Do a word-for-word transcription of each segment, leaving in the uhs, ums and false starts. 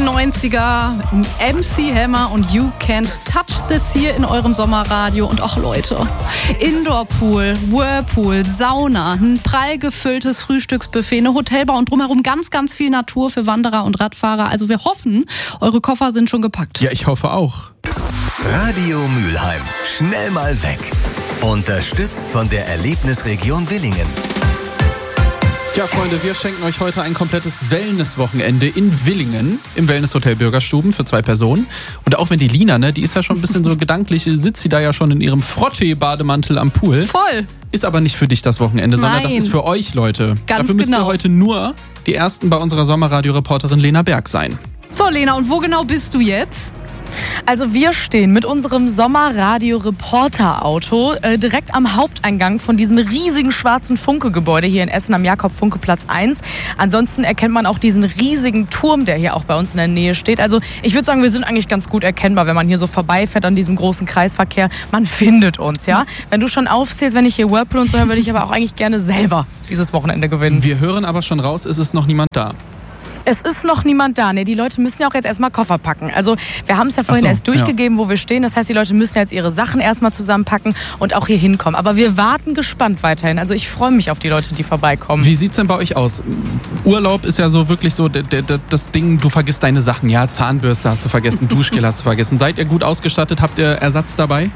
neunziger, M C Hammer und You Can't Touch This hier in eurem Sommerradio. Und auch Leute, Indoor-Pool, Whirlpool, Sauna, ein prall gefülltes Frühstücksbuffet, eine Hotelbar und drumherum ganz, ganz viel Natur für Wanderer und Radfahrer. Also wir hoffen, eure Koffer sind schon gepackt. Ja, ich hoffe auch. Radio Mülheim, schnell mal weg. Unterstützt von der Erlebnisregion Willingen. Ja, Freunde, wir schenken euch heute ein komplettes Wellness-Wochenende in Willingen im Wellness-Hotel Bürgerstuben für zwei Personen. Und auch wenn die Lina, ne, die ist ja schon ein bisschen so gedanklich, sitzt sie da ja schon in ihrem Frottee-Bademantel am Pool. Voll. Ist aber nicht für dich das Wochenende, sondern Nein. das ist für euch, Leute. Ganz Dafür müsst genau. ihr heute nur die Ersten bei unserer Sommerradio-Reporterin Lena Berg sein. So, Lena, und wo genau bist du jetzt? Also wir stehen mit unserem Sommerradio-Reporter-Auto äh, direkt am Haupteingang von diesem riesigen schwarzen Funke-Gebäude hier in Essen am Jakob-Funke-Platz eins. Ansonsten erkennt man auch diesen riesigen Turm, der hier auch bei uns in der Nähe steht. Also ich würde sagen, wir sind eigentlich ganz gut erkennbar, wenn man hier so vorbeifährt an diesem großen Kreisverkehr. Man findet uns, ja. Wenn du schon aufzählst, wenn ich hier Whirlpool und so höre, würde ich aber auch eigentlich gerne selber dieses Wochenende gewinnen. Wir hören aber schon raus, es ist noch niemand da. Es ist noch niemand da. Ne? Die Leute müssen ja auch jetzt erstmal Koffer packen. Also wir haben es ja vorhin Ach so, erst durchgegeben, ja, wo wir stehen. Das heißt, die Leute müssen jetzt ihre Sachen erstmal zusammenpacken und auch hier hinkommen. Aber wir warten gespannt weiterhin. Also ich freue mich auf die Leute, die vorbeikommen. Wie sieht's denn bei euch aus? Urlaub ist ja so wirklich so d- d- d- das Ding, du vergisst deine Sachen. Ja, Zahnbürste hast du vergessen, Duschgel hast du vergessen. Seid ihr gut ausgestattet? Habt ihr Ersatz dabei?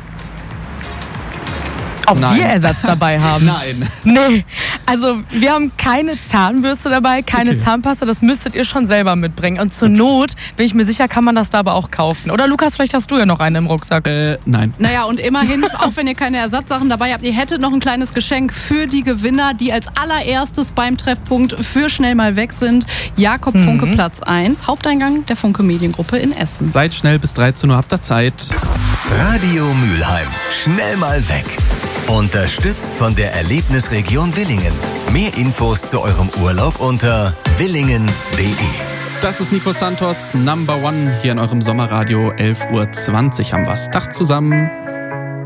Ob Nein. wir Ersatz dabei haben? Nein. Nee, also wir haben keine Zahnbürste dabei, keine Okay. Zahnpasta, das müsstet ihr schon selber mitbringen. Und zur Not, bin ich mir sicher, kann man das da aber auch kaufen. Oder Lukas, vielleicht hast du ja noch einen im Rucksack. Äh, nein. Naja, und immerhin, auch wenn ihr keine Ersatzsachen dabei habt, ihr hättet noch ein kleines Geschenk für die Gewinner, die als allererstes beim Treffpunkt für schnell mal weg sind. Jakob Funke, mhm. Platz eins, Haupteingang der Funke Mediengruppe in Essen. Seid schnell, bis dreizehn Uhr habt ihr Zeit. Radio Mülheim, schnell mal weg. Unterstützt von der Erlebnisregion Willingen. Mehr Infos zu eurem Urlaub unter willingen punkt de. Das ist Nico Santos, Number One, hier in eurem Sommerradio. elf Uhr zwanzig haben wir's. Tag zusammen.